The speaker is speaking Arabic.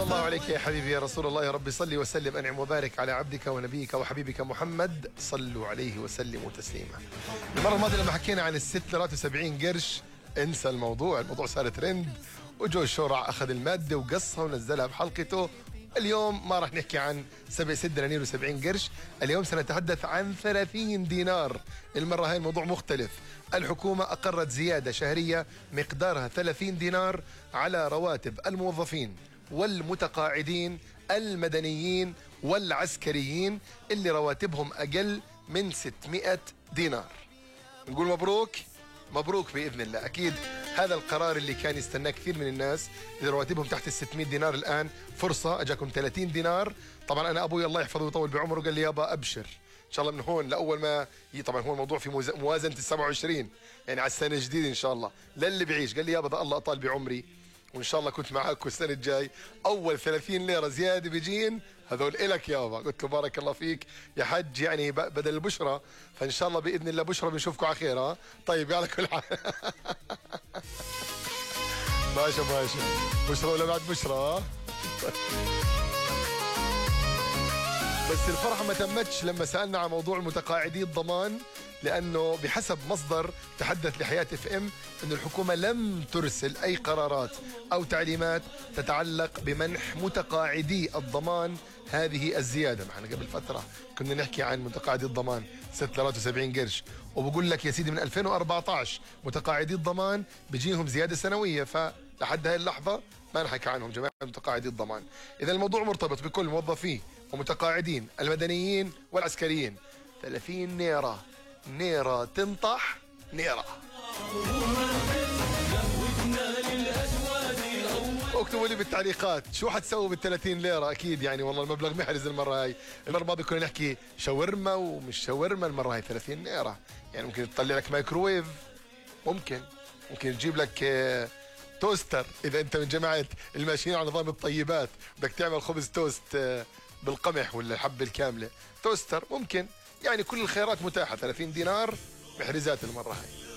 الله عليك يا حبيبي يا رسول الله، يا رب صل وسلم أنعم وبارك على عبدك ونبيك وحبيبك محمد، صلوا عليه وسلموا تسليما. المرة الماضية لما حكينا عن ال6.70 قرش انسى الموضوع صار ترند، وجو الشورع أخذ المادة وقصها ونزلها بحلقته. اليوم ما راح نحكي عن 6 دنانير و70 قرش، اليوم سنتحدث عن 30 دينار. المرة هاي الموضوع مختلف. الحكومة أقرت زيادة شهرية مقدارها 30 دينار على رواتب الموظفين والمتقاعدين المدنيين والعسكريين اللي رواتبهم أقل من 600 دينار. نقول مبروك مبروك بإذن الله. أكيد هذا القرار اللي كان يستناه كثير من الناس اللي رواتبهم تحت ال600 دينار، الآن فرصة أجاكم 30 دينار. طبعا أنا أبوي الله يحفظه ويطول بعمره قال لي يابا أبشر إن شاء الله من هون لأول ما طبعا هو الموضوع في موازنة ال27 يعني على السنة الجديدة إن شاء الله للي بعيش. قال لي يابا ده الله أطال بعمري وإن شاء الله كنت معاكم السنة الجاي، أول 30 ليرة زيادة بيجين هذول إلك يابا. قلت له بارك الله فيك يا حج، يعني بدل البشرة، فإن شاء الله بإذن الله بشرة بنشوفكم على خير. ها طيب على كل حال باشا بشرة ولا بعد بشرة. بس الفرحة ما تمتش لما سألنا عن موضوع المتقاعدين الضمان، لأنه بحسب مصدر تحدث لحياة FM أن الحكومة لم ترسل أي قرارات أو تعليمات تتعلق بمنح متقاعدي الضمان هذه الزيادة. معنا قبل فترة كنا نحكي عن متقاعدي الضمان 6.70 قرش، وبقول لك يا سيدي من 2014 متقاعدي الضمان بيجيهم زيادة سنوية، فلحد هاي اللحظة ما نحكي عنهم جماعة متقاعدي الضمان. إذا الموضوع مرتبط بكل موظفين ومتقاعدين المدنيين والعسكريين. 30 نيرة تنطح نيرة. اكتبوا لي بالتعليقات شو حتسووا بال30 ليرة. اكيد يعني والله المبلغ محرز المرة هاي. المرة الماضية كنا نحكي شاورما ومش شاورما، المرة هاي 30 ليرة. يعني ممكن تطلع لك مايكروويف، ممكن تجيب لك توستر إذا أنت من جماعة الماشيين على نظام الطيبات، بدك تعمل خبز توست بالقمح ولا الحبة الكاملة، توستر ممكن. يعني كل الخيارات متاحة. 30 دينار محرزات المرة هاي.